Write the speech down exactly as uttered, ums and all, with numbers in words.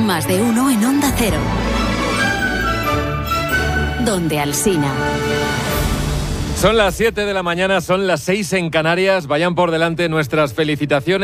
Más de uno en Onda Cero. Donde Alsina. Son las siete de la mañana, son las seis en Canarias. Vayan por delante nuestras felicitaciones.